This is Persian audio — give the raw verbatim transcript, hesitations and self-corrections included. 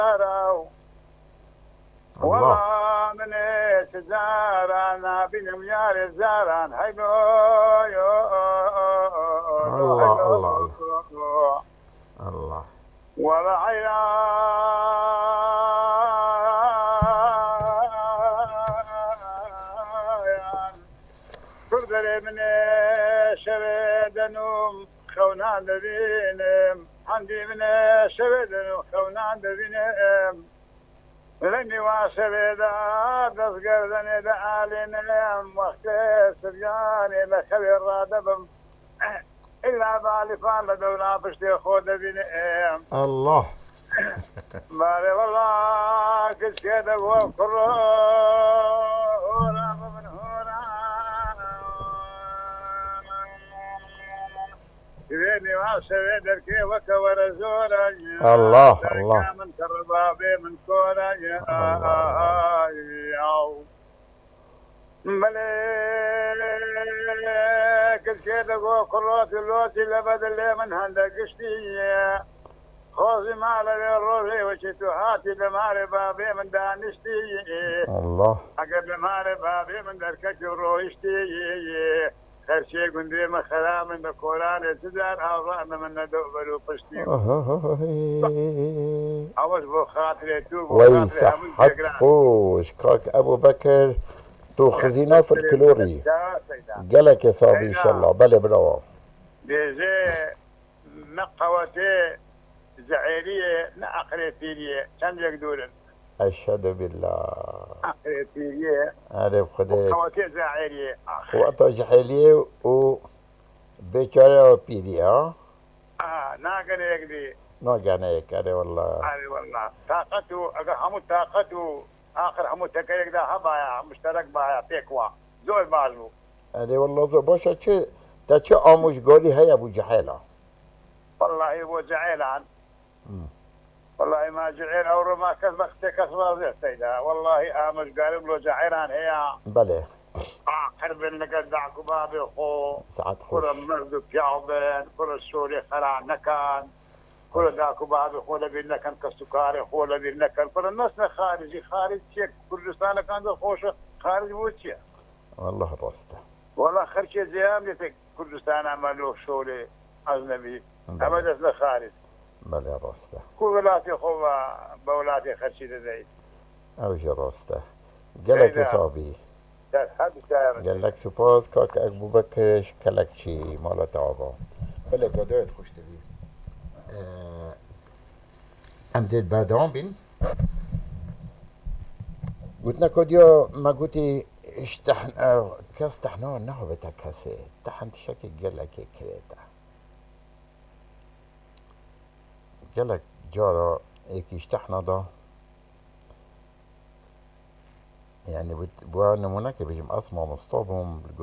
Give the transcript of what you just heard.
الله والله من زاران بنم يار زاران هيلو الله الله الله ولا عيان كردر من شبدنم خونان دبينم عندي من شبدنم خونان دبينم لاني واشبدا دسقردني دعالينم وقت سرياني لخبر رادبم إلا بالفان لدونا بشتي خود بنيم الله مالي والله كل شيء دقوا كله هورا من هورا يبيني واسوي دركي وكور زورا الله الله من كربابي من كورا يا ملك الكيد اقول كروتي اللوتي لبد اللي من هندك اشتي خوزي مال الروحي وشتو هاتي لماري بابي من دانشتي الله اقد لماري بابي من دركك رويشتي خير شيء قندي ما خلا من القران تدار اظن من ندوبر وقشتي اوش بو خاطري تو ويصحت خوش كاك ابو بكر تو خزينة في الكلوري قالك يا صاحبي ان شاء الله بلا برافو بيجي نقوتي زعيرية نأقريتية كم يقدرون اشهد بالله أقريتية عارف خدي نقوتي زعيرية وقت جحيلية و بيشارة وبيدي ها اه ناقل يقدي نوغانا هيك اري والله اري والله طاقته اقا همو طاقته اخر همو تكيك ده هبايا مشترك بايا بيكوا زول بازو اري والله زو باشا چه تا چه آموزگاری هي ابو جحيلة والله هو جعيلان والله ما جعيل او ما كسب اختي كسب زي سيدا والله امش قالب له جعيلان هي بله اخر بنك دعكو بابي خو ساعات خوش كل مرد بيعبن كل السوري خلع نكان كل داكو بابي خو لبي نكن كسكاري خو لبي نكن كل الناس خارجي خارج شيك كردستان كان خوشه خارج بوتشي والله الراسته والله خرشي زيامتك كردستان عملوه شوري اجنبي ابدا لخارج بله راسته كل ولاتي خو بولاتي خرشي زي اوش راسته قالك يا صاحبي قال لك سپاس کاک ابو بکرش کلکچی مالت آقا بله گدایت خوش تبی ام دید بردام بین قلت نكود يا ما قلتي اشتحن كاس تحنا نهو بتكاسي تحن تشكي قالك كريتا قالك جارة ايك اشتحنا ده يعني بوا نمونك بيجم اسمع مصطابهم